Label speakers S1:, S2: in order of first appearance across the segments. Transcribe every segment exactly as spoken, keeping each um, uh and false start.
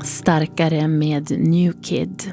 S1: Starkare med New Kid.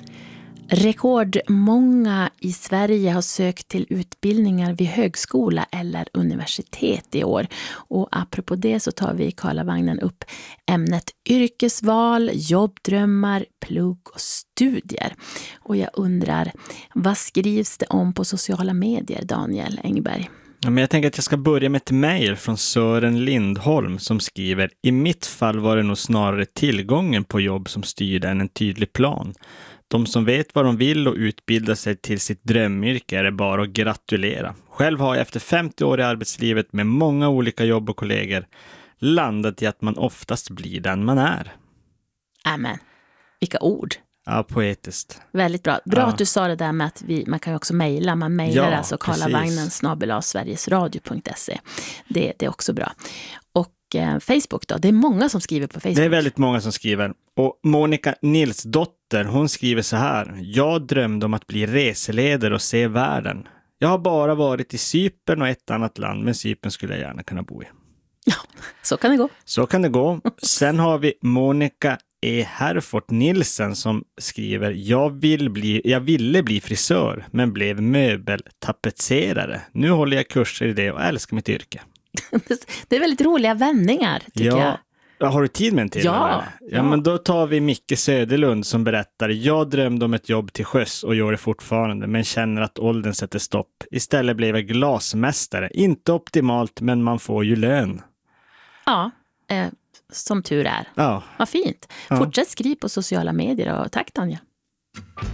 S1: Rekordmånga i Sverige har sökt till utbildningar vid högskola eller universitet i år. Och apropå det så tar vi i Karlavagnen upp ämnet yrkesval, jobbdrömmar, plugg och studier. Och jag undrar, vad skrivs det om på sociala medier, Daniel Engberg?
S2: Ja, men jag tänker att jag ska börja med ett mejl från Sören Lindholm som skriver: I mitt fall var det nog snarare tillgången på jobb som styrde än en tydlig plan. De som vet vad de vill och utbildar sig till sitt drömyrke är det bara att gratulera. Själv har jag efter femtio år i arbetslivet med många olika jobb och kollegor landat i att man oftast blir den man är.
S1: Amen. Vilka ord.
S2: Ja, poetiskt.
S1: Väldigt bra. Bra
S2: ja.
S1: att du sa det där med att vi, man kan ju också mejla. Man mejlar
S2: ja,
S1: alltså karlavagnen snabel-a sverigesradio punkt se. Det, det är också bra. Och eh, Facebook då? Det är många som skriver på Facebook.
S2: Det är väldigt många som skriver. Och Monica Nilsdotter, hon skriver så här: Jag drömde om att bli reseledare och se världen. Jag har bara varit i Cypern och ett annat land, men Cypern skulle jag gärna kunna bo i.
S1: Ja, så kan det gå.
S2: Så kan det gå. Sen har vi Monica E. Herfort Nilsen som skriver: jag, vill bli, jag ville bli frisör men blev möbeltapetserare. Nu håller jag kurser i det och älskar mitt yrke.
S1: Det är väldigt roliga vändningar, tycker
S2: ja.
S1: jag.
S2: Har du tid med en till?
S1: Ja,
S2: ja.
S1: ja,
S2: men då tar vi Micke Söderlund som berättar: jag drömde om ett jobb till sjöss och gör det fortfarande, men känner att åldern sätter stopp. Istället blev jag glasmästare. Inte optimalt, men man får ju lön.
S1: Ja, eh, som tur är.
S2: Ja.
S1: Vad fint.
S2: Ja.
S1: Fortsätt skriv på sociala medier och tack, Tanja.